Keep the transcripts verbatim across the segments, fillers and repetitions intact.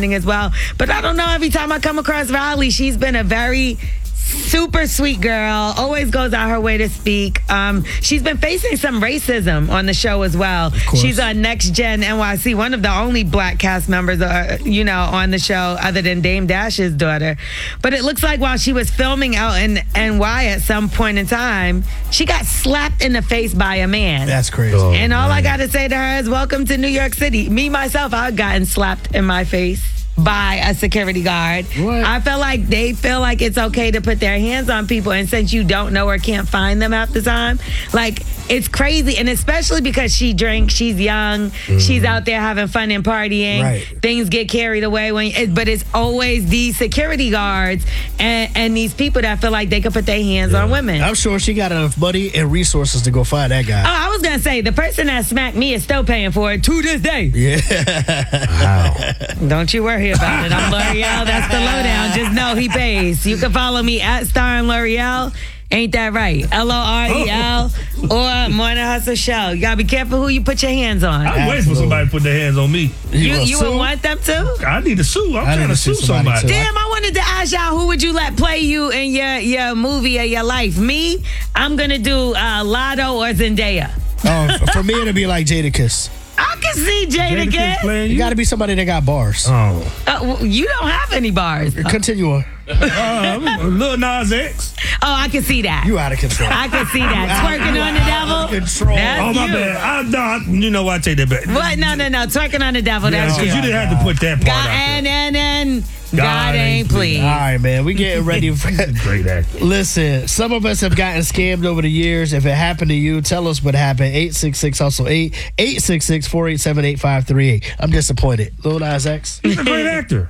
as well. But I don't know, every time I come across Riley, she's been a very super sweet girl, always goes out her way to speak. Um, she's been facing some racism on the show as well. She's on Next Gen N Y C, one of the only black cast members, uh, you know, on the show other than Dame Dash's daughter. But it looks like while she was filming out in N Y at some point in time, she got slapped in the face by a man. That's crazy. Oh, and all man. I got to say to her is, welcome to New York City. Me, myself, I've gotten slapped in my face by a security guard. What? I feel like they feel like it's okay to put their hands on people, and since you don't know or can't find them half the time, like, it's crazy. And especially because she drinks, she's young, mm. she's out there having fun and partying. Right. Things get carried away when, it, but it's always these security guards and, and these people that feel like they can put their hands yeah. on women. I'm sure she got enough money and resources to go find that guy. Oh, I was gonna say the person that smacked me is still paying for it to this day. Yeah. Wow. Don't you worry about it. I'm L'Oreal. That's the lowdown. Just know he pays. You can follow me at Star and L'Oreal. Ain't that right? L O R E L or Morning Hustle Show. You gotta be careful who you put your hands on. I'm waiting for somebody to put their hands on me. You you would want them to? I need to sue. I'm I trying to sue somebody. somebody. Damn, I wanted to ask y'all, who would you let play you in your, your movie or your life? Me, I'm gonna do uh, Lotto or Zendaya. Oh, for me, it'd be like Jadakiss. I can see Jadakiss. You, you got to be somebody that got bars. Oh, uh, well, you don't have any bars. Continue on. Uh, Lil Nas X. Oh, I can see that. You out of control. I can see that. Twerking on the devil. Control. That's oh, my you. bad. I, no, I, you know what? I take that back. What? No, no, no. Twerking on the devil. Yeah, that's you. Because you didn't have to put that part God, out and, there. and, and, God, God ain't pleased. All right, man. We getting ready for great actor. Listen, some of us have gotten scammed over the years. If it happened to you, tell us what happened. eight six six hustle eight, eight six six, four eight seven, eight five three eight. I'm disappointed. Lil Nas X. He's a great actor.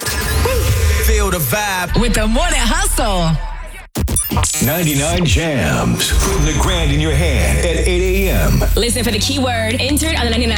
Feel the vibe with the Morning Hustle. ninety-nine Jams. Putting the grand in your hand at eight a.m. Listen for the keyword entered on the ninety-nine